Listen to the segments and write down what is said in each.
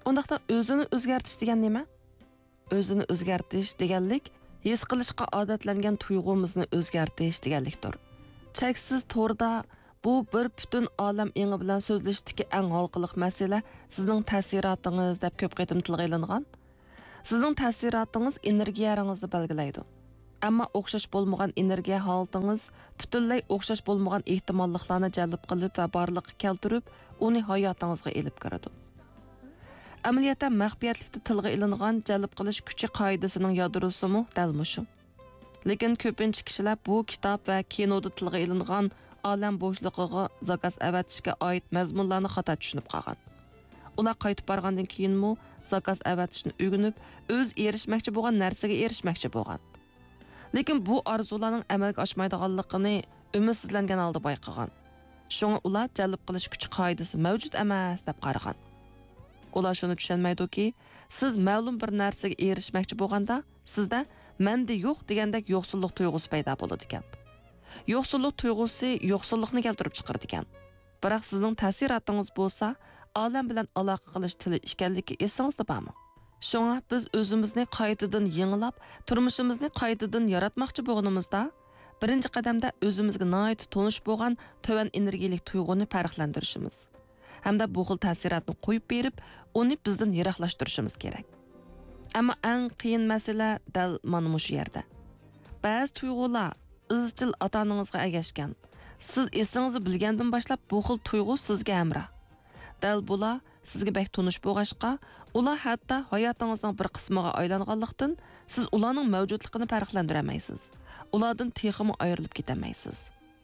Undaqda o'zini o'zgartish degan nima? O'zini o'zgartish deganlik his qilishga odatlangan tuyg'umizni o'zgartish deganlikdir. Cheksiz to'rda bu bir butun olam engi bilan so'zlashdagi eng halqiliq masala sizning ta'siratingiz deb ko'p qatim tilga ilingan. Sizning ta'siratingiz energiyangizni belgilaydi. Ammo o'xshash bo'lmagan energiya holatingiz butunlay o'xshash bo'lmagan ehtimolliklarni jalb qilib va borliqqa keltirib, uni hayotingizga elib kiradi. Amaliyotda maxfiyatlikda tilga ilingan jalb qilish kuchi qoidasining yadrosimi dal mushu. Lekin ko'pincha kishilar bu kitob va kinoda tilga ilingan olam bo'shlig'iga zakaz avatishga oid mazmunlarni xato tushunib qolgan. Ular qaytib borgandan keyinmi zakaz avatishni o'rganib, o'z erishmoqchi bo'lgan narsaga erishmoqchi bo'lgan. Lekin bu orzularning amalga oshmaydiganligini umidsizlangan holda bayqagan. Shunga ular jalb qilish kuchi qoidasi mavjud emas deb qaragan. Ular shuni tushunmaydiki, siz ma'lum bir narsaga erishmoqchi bo'lganda, sizda menda yo'q degandek yo'qsullik tuyg'usi paydo bo'ladi ekan. Yo'qsullik tuyg'usi yo'qsullikni keltirib chiqaradi ekan. Biroq sizning ta'siratingiz bo'lsa, olam bilan aloqa qilish tili ekanligi esingizda bormi? Shunga biz o'zimizni qaytadan yangilab, turmushimizni qaytadan yaratmoqchi bo'lganimizda, birinchi qadamda o'zimizga nihoyat tonish bo'lgan tovan energiyalik tuyg'uni farqlantirishimiz hamda bu xil ta'sirotni qo'yib berib, uni bizdan yiroqlashtirishimiz kerak. Ammo eng qiyin masala dal mana shu yerda. Ba'zi tuyg'ular izchil ota-onangizga agashgan. Siz esingizni bilgandan boshlab bu xil tuyg'u sizga hamroh. Dal bular sizga bek tonish bo'lg'ashqa, ular hatto hayotingizning bir qismiga aylanganlikdan siz ularning mavjudligini farqlantiramaysiz. Ulardan texmi ayrilib ketamaysiz.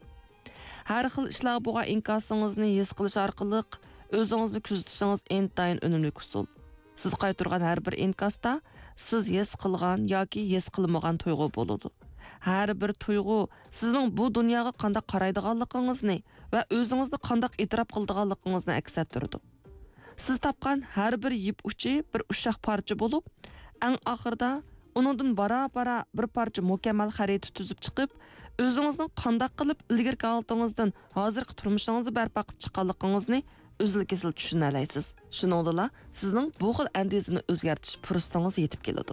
Har xil ishlar bo'lgan inkosingizni his qilish orqali o'zingizni kuzatishingiz intayin unumli usul. Siz qaytargan har bir inkosda siz his qilgan yoki his qilmagan tuyg'u bo'ladi. Har bir tuyg'u sizning bu dunyoga qanday qaraydiganligingizni va o'zingizni qanday e'tirof qildiganligingizni aks ettiradi. Siz topgan har bir yip uchi bir ushoq parcha bo'lib, eng oxirida uningdan bara-bara bir parcha mukammal xarita tuzib chiqib, o'zingizning qanday qilib ilgirki holatingizdan hozirgi turmushingizni barpo qilib chiqqanligingizni o'zil-kesil tushuna olasiz. Shuningdek, sizning bu xil andezini o'zgartirish fursatingiz yetib keladi.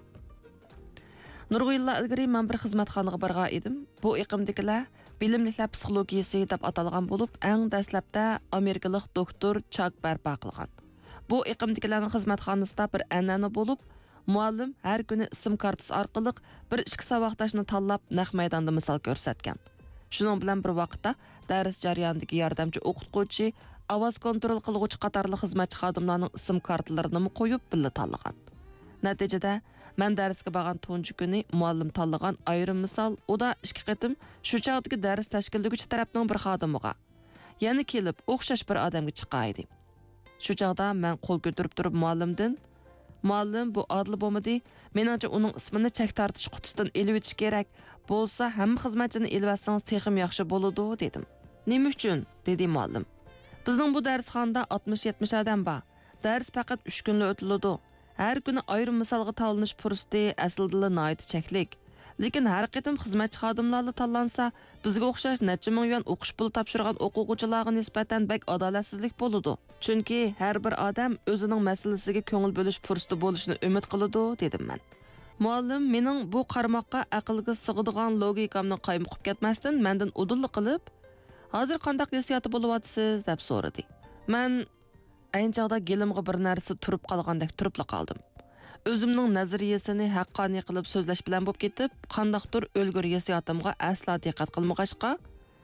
Nurg'un yillar ilgari men bir xizmatxonaga borgan edim. Bu iqimdagilar bilimliklar psixologiyasi deb atalgan bo'lib, eng dastlabda amerikalik doktor Chuck barpo qilgan. Bu iqimdagilarning xizmatxonasida bir an'ana bo'lib, muallim har kuni ism kartasi orqali bir ishki saboqdoshni tanlab naq maydonda misol ko'rsatgan. Shuning bilan bir vaqtda dars jarayonidagi yordamchi o'qituvchi, ovoz kontrol qiluvchi qatorli xizmatchi xodimlarning ism kartalarini qo'yib birga tanlagan. Natijada men darsga borgan tunji kuni muallim tanlagan ayrim misol uda ikki qatim shu chog'dagi dars tashkillovchi tarafning bir xodimiga, ya'ni kelib o'xshash bir odamga chiqaydi. Shu chog'da men qo'l ko'tarib turib muallimdan, "Muallim, bu adil bo'lmadi. Meningcha uning ismini chek tortish qutisidan elib o'tish kerak. Bo'lsa, hamma xizmatchini elib olsangiz texim yaxshi bo'ladi" dedim. "Nima uchun?" dedi muallim. "Bizning bu darsxonada 60-70 odam bor. Dars faqat 3 kunlik o'tiladi. Har kuni ayrim misolga tanlanish fursati aslida nihoyat cheklik. Lekin har qatim xizmatchi xodimlarga tanlansa, bizga o'xshash necha ming yuan o'qish puli topshirgan o'quvchilarga nisbatan bek adolatsizlik bo'ladi. Chunki har bir odam o'zining masalasiga ko'ngil bo'lish fursati bo'lishini umid qiladi" dedim men. Muallim mening bu qarmoqqa aqlga sig'adigan logikamni qaymoqib ketmasdan mendan udullik qilib, "Hozir qanday hissiyoti bo'lyapsiz?" deb so'radi. Men ayni chog'da gelimga bir narsa turib qolgandek turibla qoldim. O'zimning nazariyasini haqqoniy qilib so'zlash bilan bo'lib ketib, qandaqdir o'lgur hissiyotimga aslo diqqat qilmag'achqa,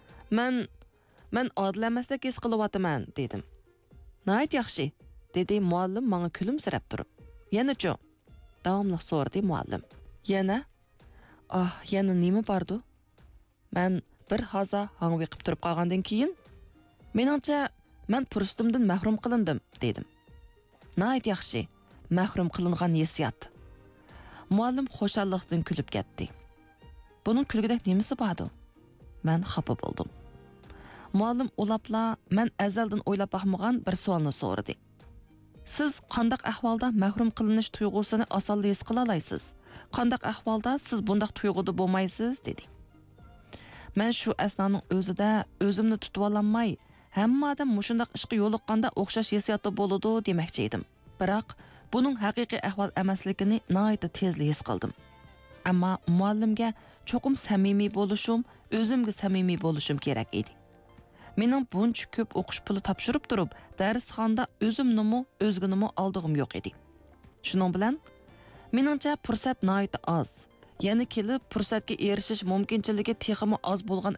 men odil emasdek his qilyapman dedim. "Nihoyat yaxshi", dedi muallim menga kulimsirab turib. "Yana-chi?" davomli so'radi muallim. "Yana? Yana nima bordi?" Men bir haza hangviqib turib qolgandan keyin, "Meningcha men furstimdan mahrum qilindim" dedim. "Nihoyat yaxshi. Mahrum qilingan hissiyot." Muallim xushallikdan kulib ketdi. "Buning kulgidek nimasi bordi?" Men xafa bo'ldim. Muallim ulapla men azaldan o'ylab baxmagan bir savolni so'radi. "Siz qandaq ahvolda mahrum qilinish tuyg'usini osonlik his qila olasiz? Qandaq ahvolda siz bundaq tuyg'uda bo'lmaysiz?" dedi. Men shu asnoning o'zida o'zimni tutib ololmay, hamma odam mushundaq ishga yo'liqqanda o'xshash hissiyotda bo'ladi demoqchi edim. Biroq buning haqiqiy ahvol emasligini nihoyatda tezli his qildim. Ammo muallimga cho'qim samimiy bo'lishim, o'zimga samimiy bo'lishim kerak edi. Mening buncha ko'p o'qish puli topshirib turib, darsxonada o'zimnimi, o'zginimi oldig'im yo'q edi. Shuning bilan meningcha fursat nihoyatda oz. Yana kelib fursatga erishish mumkinchiligi texmi oz bo'lgan